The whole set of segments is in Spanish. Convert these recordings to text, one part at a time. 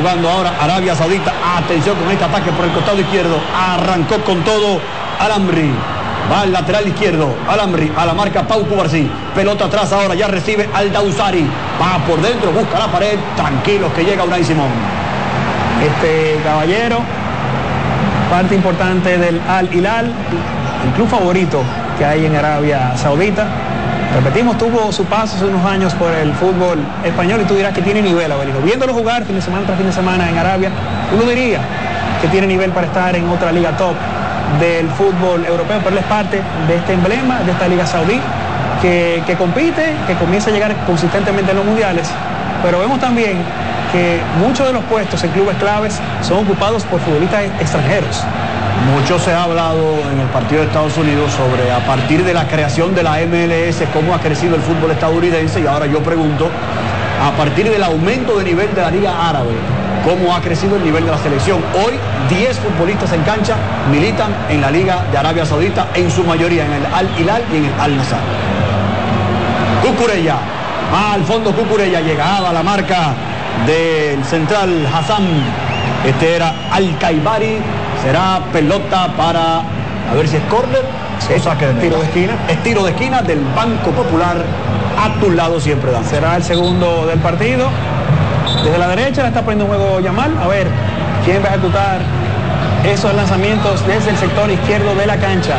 jugando ahora Arabia Saudita. Atención con este ataque por el costado izquierdo. Arrancó con todo Al-Amri. Va al lateral izquierdo. Al-Amri a la marca Pau Cubarsí. Pelota atrás ahora. Ya recibe Al-Dawsari. Va por dentro. Busca la pared. Tranquilos que llega Unai Simón. Este caballero, parte importante del Al-Hilal, el club favorito que hay en Arabia Saudita. Repetimos, tuvo su paso hace unos años por el fútbol español y tú dirás que tiene nivel, Avelino. Viéndolo jugar fin de semana tras fin de semana en Arabia, uno diría que tiene nivel para estar en otra liga top del fútbol europeo, pero él es parte de este emblema, de esta liga saudí, que compite, que comienza a llegar consistentemente en los mundiales, pero vemos también que muchos de los puestos en clubes claves son ocupados por futbolistas extranjeros. Mucho se ha hablado en el partido de Estados Unidos sobre, a partir de la creación de la MLS, cómo ha crecido el fútbol estadounidense, y ahora yo pregunto, a partir del aumento de nivel de la Liga Árabe, cómo ha crecido el nivel de la selección. Hoy 10 futbolistas en cancha militan en la Liga de Arabia Saudita, en su mayoría en el Al-Hilal y en el Al-Nassr. Cucurella, al fondo Cucurella, llegaba a la marca del central Hassan. Este era Al-Kaibari. Será pelota para, a ver si es córner o saque de meta. Tiro de esquina. Es tiro de esquina del Banco Popular. A tu lado siempre, Dan. Será el segundo del partido. Desde la derecha la está poniendo en juego Yamal. A ver quién va a ejecutar esos lanzamientos desde el sector izquierdo de la cancha.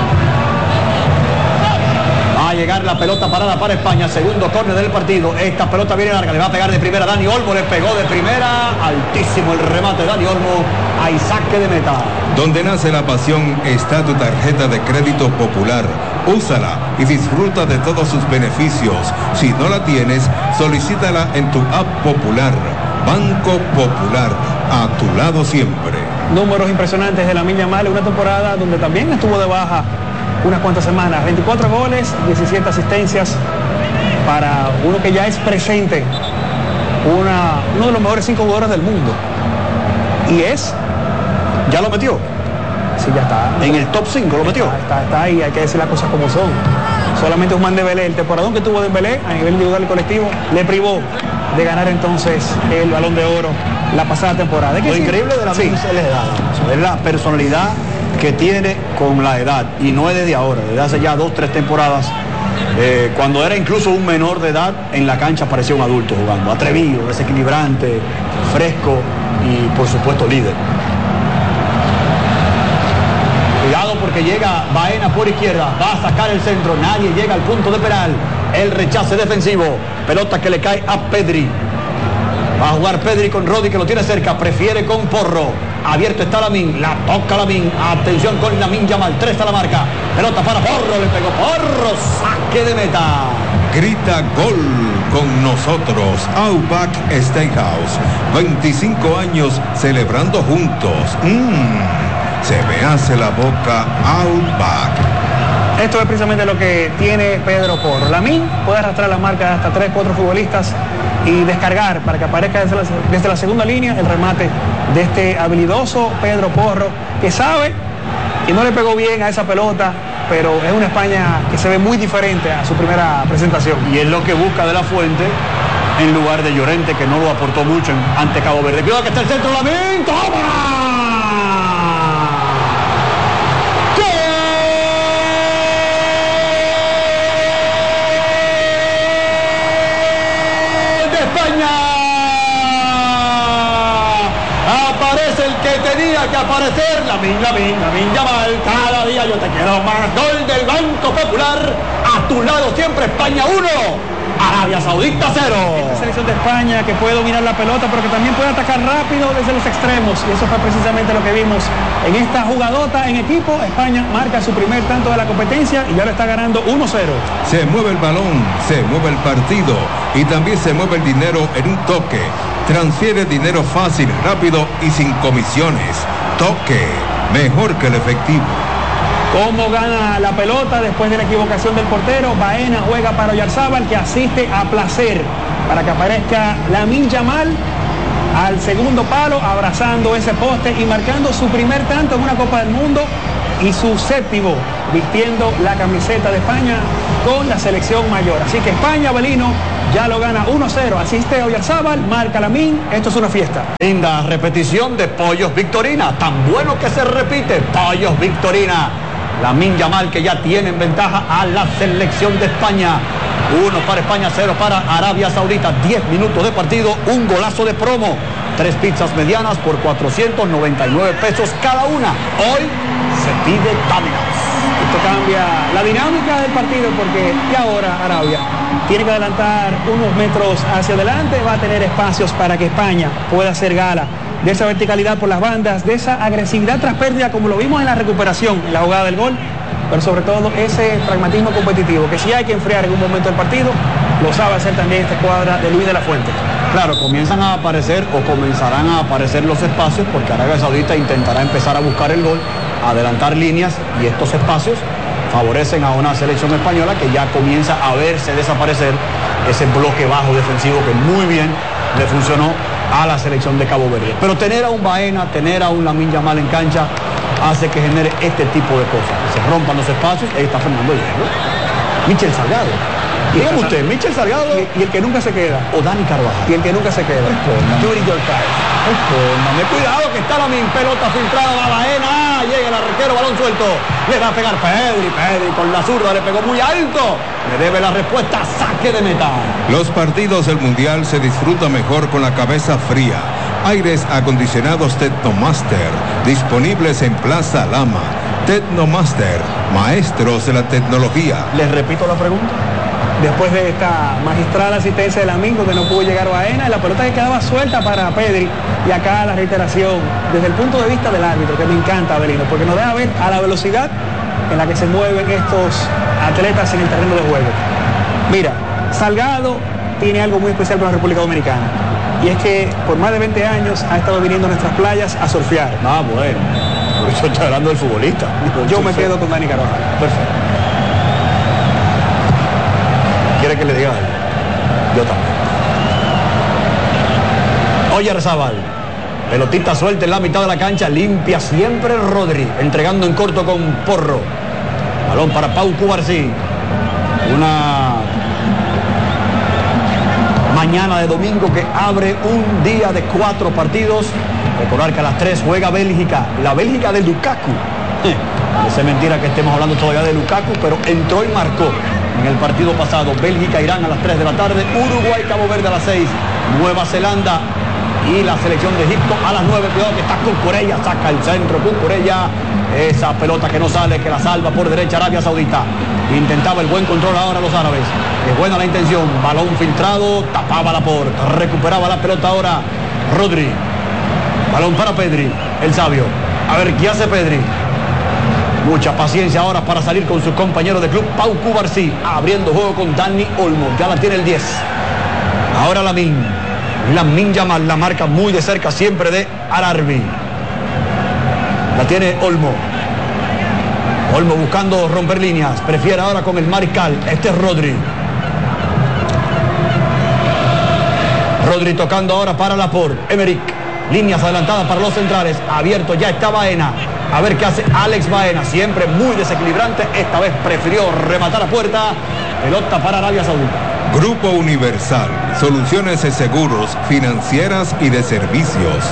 Va a llegar la pelota parada para España, segundo córner del partido. Esta pelota viene larga, le va a pegar de primera Dani Olmo, le pegó de primera, altísimo el remate de Dani Olmo, hay saque de meta. Donde nace la pasión está tu tarjeta de crédito Popular. Úsala y disfruta de todos sus beneficios. Si no la tienes, solicítala en tu app Popular. Banco Popular, a tu lado siempre. Números impresionantes de Lamine Yamal, una temporada donde también estuvo de baja unas cuantas semanas, 24 goles, 17 asistencias para uno que ya es presente, uno de los mejores 5 jugadores del mundo. Y ¿ya lo metió? Sí, ya está. En el top 5 lo metió. Está ahí, hay que decir las cosas como son. Solamente Ousmane Dembélé, el temporadón que tuvo Dembélé a nivel individual y colectivo, le privó de ganar entonces el Balón de Oro la pasada temporada. Lo increíble de la es la edad, es la personalidad que tiene con la edad, y no es desde ahora, desde hace ya 2-3 temporadas. Cuando era incluso un menor de edad, en la cancha parecía un adulto jugando, atrevido, desequilibrante, fresco y por supuesto líder. Cuidado porque llega Baena por izquierda, va a sacar el centro, nadie llega al punto de penal, el rechace defensivo, pelota que le cae a Pedri. Va a jugar Pedri con Rodri, que lo tiene cerca, prefiere con Porro. Abierto está Lamine, la toca Lamine. Atención con Lamine Yamal, 3 a la marca. Pelota para Porro, le pegó Porro, saque de meta. Grita gol con nosotros, Outback Steakhouse. 25 años celebrando juntos. Se me hace la boca Outback. Esto es precisamente lo que tiene Pedro Porro. Lamine puede arrastrar la marca de hasta 3-4 futbolistas y descargar para que aparezca desde la segunda línea el remate de este habilidoso Pedro Porro, que sabe que no le pegó bien a esa pelota, pero es una España que se ve muy diferente a su primera presentación. Y es lo que busca De La Fuente en lugar de Llorente, que no lo aportó mucho ante Cabo Verde. Cuidado que está el centro, Lamine, ¡toma! Aparece el que tenía que aparecer, Lamine Yamal, cada día yo te quiero más. Gol del Banco Popular, a tu lado siempre, España 1, Arabia Saudita 0. Esta selección de España que puede dominar la pelota, pero que también puede atacar rápido desde los extremos, y eso fue precisamente lo que vimos en esta jugadota en equipo. España marca su primer tanto de la competencia y ya lo está ganando 1-0. Se mueve el balón, se mueve el partido y también se mueve el dinero en un toque. Transfiere dinero fácil, rápido y sin comisiones. Toque, mejor que el efectivo. ¿Cómo gana la pelota después de la equivocación del portero? Baena juega para Oyarzábal, que asiste a placer para que aparezca Lamine Yamal al segundo palo, abrazando ese poste y marcando su primer tanto en una Copa del Mundo y su séptimo vistiendo la camiseta de España. con la selección mayor. Así que España, Belino, ya lo gana 1-0. Asiste Oyarzábal, marca Lamine. Esto es una fiesta. Linda repetición de Pollos Victorina. Tan bueno que se repite. Pollos Victorina. Lamine Yamal, que ya tiene en ventaja a la selección de España. 1 para España, 0 para Arabia Saudita. 10 minutos de partido, un golazo de promo. 3 pizzas medianas por 499 pesos cada una. Hoy se pide Domino's. Esto cambia la dinámica del partido porque ya ahora Arabia tiene que adelantar unos metros hacia adelante, va a tener espacios para que España pueda hacer gala de esa verticalidad por las bandas, de esa agresividad tras pérdida como lo vimos en la recuperación, en la jugada del gol, pero sobre todo ese pragmatismo competitivo que si hay que enfriar en un momento del partido, lo sabe hacer también esta escuadra de Luis de la Fuente. Claro, comienzan a aparecer o comenzarán a aparecer los espacios porque Arabia Saudita intentará empezar a buscar el gol, adelantar líneas y estos espacios favorecen a una selección española que ya comienza a verse desaparecer ese bloque bajo defensivo que muy bien le funcionó a la selección de Cabo Verde. Pero tener a un Baena, tener a un Lamine Yamal en cancha hace que genere este tipo de cosas. Se rompan los espacios. Ahí está Fernando Hierro. Michel Salgado. Dígame usted, Michel Salgado y el que nunca se queda. o Dani Carvajal. Y el que nunca se queda. Yuri Yorkay. Cuidado que está Lamine, pelota filtrada, va Baena, llega el arquero, balón suelto, le va a pegar Pedri con la zurda, le pegó muy alto, le debe la respuesta, saque de meta. Los partidos del Mundial se disfrutan mejor con la cabeza fría. Aires acondicionados Tecnomaster, disponibles en Plaza Lama. Tecnomaster, maestros de la tecnología. Les repito la pregunta. Después de esta magistral asistencia del amigo que no pudo llegar Baena, la pelota que quedaba suelta para Pedri, y acá la reiteración desde el punto de vista del árbitro, que me encanta, Belino, porque nos deja ver a la velocidad en la que se mueven estos atletas en el terreno de juego. Mira, Salgado tiene algo muy especial con la República Dominicana, y es que por más de 20 años ha estado viniendo a nuestras playas a surfear. Ah, bueno, por eso estoy hablando del futbolista. Yo me quedo con Dani Carvajal. Perfecto. ¿Quiere que le diga algo? Yo también. Oyarzábal, pelotita suelta en la mitad de la cancha, limpia siempre Rodri, entregando en corto con Porro. Balón para Pau Cubarsí. Una mañana de domingo que abre un día de 4 partidos. Recordar que a las 3 juega Bélgica, la Bélgica de Lukaku. Parece mentira que estemos hablando todavía de Lukaku, pero entró y marcó en el partido pasado. Bélgica-Irán a las 3 de la tarde, Uruguay-Cabo Verde a las 6, Nueva Zelanda y la selección de Egipto a las 9. Cuidado que está Cucurella, saca el centro Cucurella, esa pelota que no sale, que la salva por derecha Arabia Saudita. Intentaba el buen control ahora los árabes, es buena la intención, balón filtrado, tapaba la Laporte, recuperaba la pelota ahora Rodri, balón para Pedri, el sabio, a ver qué hace Pedri. Mucha paciencia ahora para salir con su compañero de club, Pau Cubarsí, abriendo juego con Dani Olmo, ya la tiene el 10. Ahora Lamine Yamal, la marca muy de cerca siempre de Ararbi. La tiene Olmo. Olmo buscando romper líneas, prefiere ahora con el mariscal, este es Rodri. Rodri tocando ahora para Laporte, Emerick, líneas adelantadas para los centrales, abierto ya está Baena. A ver qué hace Alex Baena, siempre muy desequilibrante, esta vez prefirió rematar a puerta, pelota para Arabia Saudita. Grupo Universal, soluciones de seguros, financieras y de servicios.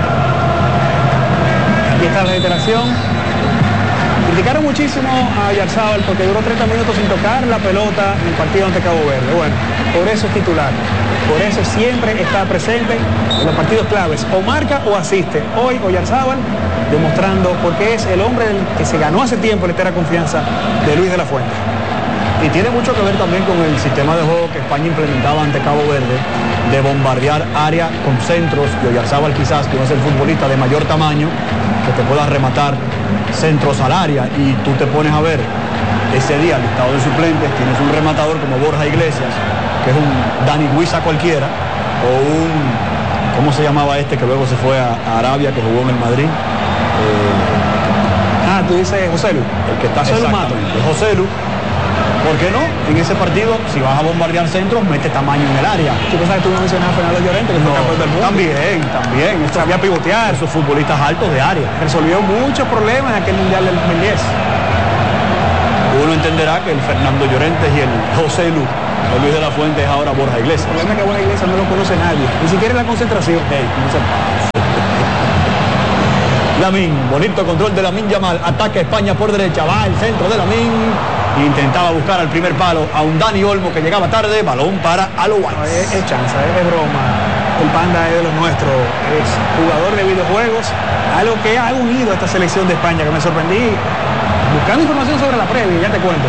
Aquí está la reiteración. Criticaron muchísimo a Oyarzábal porque duró 30 minutos sin tocar la pelota en el partido ante Cabo Verde. Bueno, por eso es titular, por eso siempre está presente en los partidos claves, o marca o asiste. Hoy Oyarzábal demostrando porque es el hombre que se ganó hace tiempo la entera confianza de Luis de la Fuente. Y tiene mucho que ver también con el sistema de juego que España implementaba ante Cabo Verde, de bombardear área con centros, y Oyarzábal quizás, que no es el futbolista de mayor tamaño, que te pueda rematar centros al área, y tú te pones a ver ese día listado de suplentes, tienes un rematador como Borja Iglesias, que es un Dani Guiza cualquiera, o un, ¿cómo se llamaba este que luego se fue a Arabia, que jugó en el Madrid? Tú dices José Lu. El que está José Lu. ¿Por qué no? En ese partido, si vas a bombardear centros, mete tamaño en el área. Tú pensabas que tú no mencionabas a Fernando Llorente, que fue campeón del mundo. También. Sabía pivotear. Esos futbolistas altos de área. Resolvió muchos problemas en aquel Mundial del 2010. Uno entenderá que el Fernando Llorentes y el José Lu, el Luis de la Fuente, es ahora Borja Iglesias. El problema es que Borja Iglesias no lo conoce nadie, ni siquiera en la concentración. No se pasa. Lamine, bonito control de Lamine Yamal, ataca España por derecha, va al centro de Lamine, intentaba buscar al primer palo a un Dani Olmo que llegaba tarde, balón para Alois. No, es chanza, es broma. El Panda es de los nuestros, es jugador de videojuegos, algo que ha unido a esta selección de España, que me sorprendí buscando información sobre la previa, ya te cuento.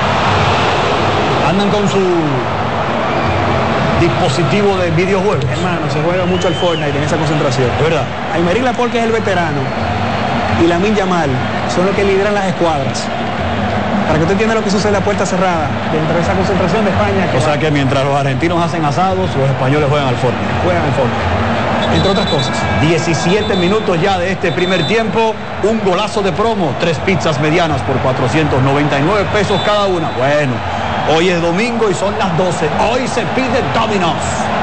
Andan con su dispositivo de videojuegos. Hermano, se juega mucho al Fortnite en esa concentración. ¿De verdad? Aymeric Laporte es el veterano y Lamine Yamal son los que lideran las escuadras. Para que usted entienda lo que sucede a puerta cerrada dentro de esa concentración de España. O sea que mientras los argentinos hacen asados, los españoles juegan al Fortnite. Juegan al Fortnite, entre otras cosas. 17 minutos ya de este primer tiempo, un golazo de promo, 3 pizzas medianas por 499 pesos cada una. Bueno, hoy es domingo y son las 12. Hoy se pide Domino's.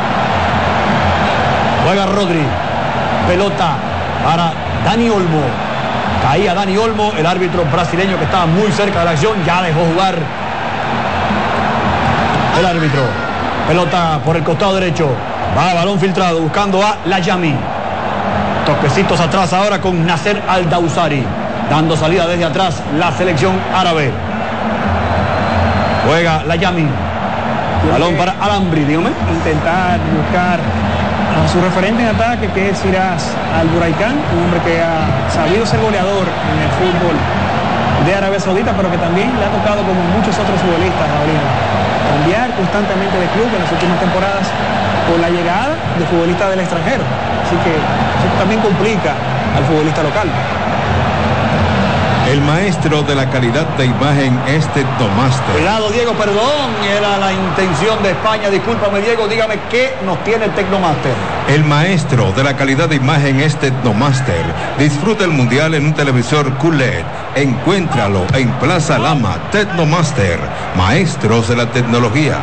Juega Rodri. Pelota para Dani Olmo. Caía Dani Olmo, el árbitro brasileño que estaba muy cerca de la acción, ya dejó jugar el árbitro. Pelota por el costado derecho. Va balón filtrado buscando a Layami. Toquecitos atrás ahora con Nasser Al-Dawsari. Dando salida desde atrás la selección árabe. Juega Layami. Balón para Alambri, dígame. Intentar buscar a su referente en ataque, que es Firas Al-Buraicán, un hombre que ha sabido ser goleador en el fútbol de Arabia Saudita, pero que también le ha tocado, como muchos otros futbolistas, cambiar constantemente de club en las últimas temporadas por la llegada de futbolistas del extranjero. Así que eso también complica al futbolista local. El maestro de la calidad de imagen es Tecnomaster. Cuidado, Diego, perdón, era la intención de España. Discúlpame, Diego, dígame qué nos tiene Tecnomaster. El maestro de la calidad de imagen es Tecnomaster. Disfruta el mundial en un televisor QLED. Encuéntralo en Plaza Lama. Tecnomaster, maestros de la tecnología.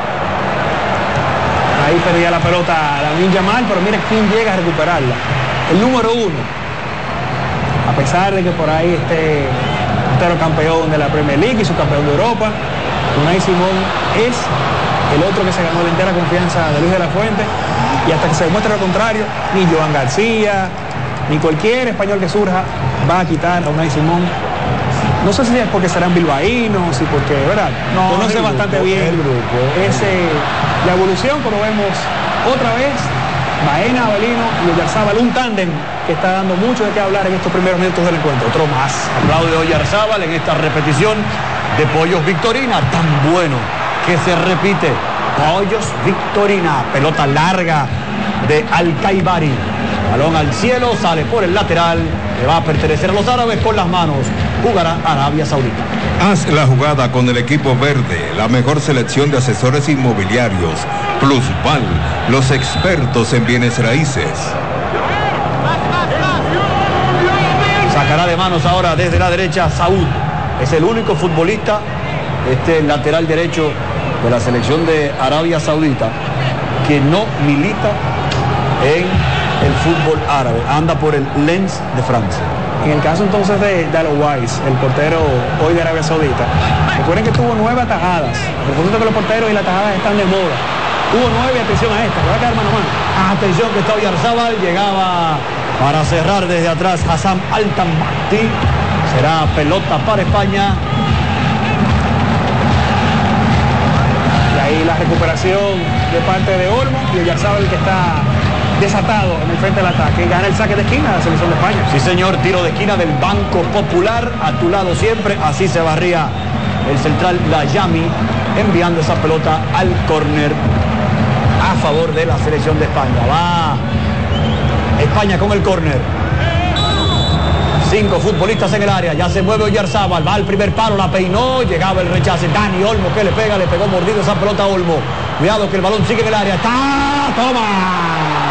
Ahí perdía la pelota Lamine Yamal, pero mira quién llega a recuperarla. El número 1. A pesar de que por ahí esté campeón de la Premier League y su campeón de Europa, Unai Simón es el otro que se ganó la entera confianza de Luis de la Fuente, y hasta que se demuestre lo contrario, ni Joan García, ni cualquier español que surja va a quitar a Unai Simón. No sé si es porque serán bilbaínos y porque, ¿verdad? No, conoce bastante bien el grupo. La evolución, como vemos otra vez, Baena, Avelino y Oyarzábal, un tándem que está dando mucho de qué hablar en estos primeros minutos del encuentro. Otro más. Aplaude Oyarzábal en esta repetición de Pollos Victorina, tan bueno que se repite. Pollos Victorina, pelota larga de Al-Kaibari. Balón al cielo, sale por el lateral, le va a pertenecer a los árabes con las manos. Jugará Arabia Saudita. Haz la jugada con el equipo verde, la mejor selección de asesores inmobiliarios. Plusval, los expertos en bienes raíces. Sacará de manos ahora desde la derecha Saúd. Es el único futbolista, lateral derecho de la selección de Arabia Saudita, que no milita en el fútbol árabe. Anda por el Lens de Francia. En el caso entonces de Alois, el portero hoy de Arabia Saudita, recuerden que tuvo 9 atajadas. A propósito que los porteros y las atajadas están de moda. Tuvo 9, atención a esta, que va a quedar mano a mano. Atención que está Oyarzábal, llegaba para cerrar desde atrás Hassan Al-Tambati. Será pelota para España. Y ahí la recuperación de parte de Olmo y Oyarzábal, que está desatado en el frente del ataque, y gana el saque de esquina de la selección de España. Sí, señor, tiro de esquina del Banco Popular, a tu lado siempre. Así se barría el central Layami, enviando esa pelota al córner a favor de la selección de España. Va España con el córner. 5 futbolistas en el área, ya se mueve Oyarzábal, va al primer palo, la peinó, llegaba el rechace. Dani Olmo que le pega, le pegó mordido esa pelota a Olmo. Cuidado que el balón sigue en el área. ¡Está! ¡Toma!